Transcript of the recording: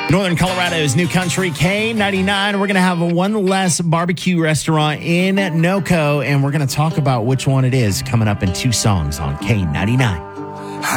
Northern Colorado's new country, K99. We're going to have one less barbecue restaurant in NoCo, and we're going to talk about which one it is coming up in two songs on K99.